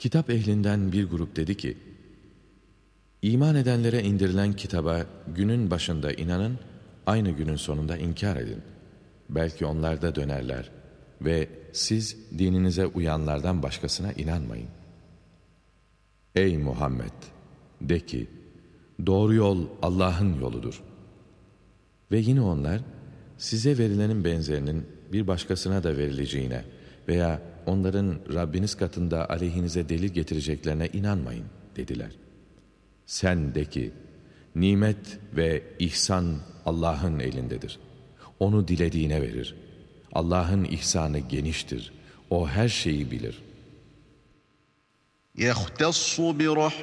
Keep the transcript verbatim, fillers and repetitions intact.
Kitap ehlinden bir grup dedi ki, İman edenlere indirilen kitaba günün başında inanın, aynı günün sonunda inkar edin. Belki onlar da dönerler ve siz dininize uyanlardan başkasına inanmayın. Ey Muhammed! De ki, doğru yol Allah'ın yoludur. Ve yine onlar, size verilenin benzerinin bir başkasına da verileceğine veya onların Rabbiniz katında aleyhinize delil getireceklerine inanmayın dediler. Sen de ki, nimet ve ihsan Allah'ın elindedir. Onu dilediğine verir. Allah'ın ihsanı geniştir. O her şeyi bilir. يَخْتَصُّ بِرَحْمَتِهِ